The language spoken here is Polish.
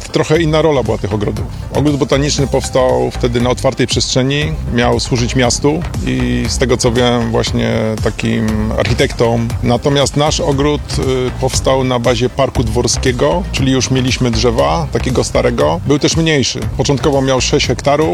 trochę inna rola była tych ogrodów. Ogród botaniczny powstał wtedy na otwartej przestrzeni, miał służyć miastu i z tego co wiem właśnie takim architektom. Natomiast nasz ogród powstał na bazie Parku Dworskiego, czyli już mieliśmy drzewa, takiego starego. Był też mniejszy. Początkowo miał 6 hektarów.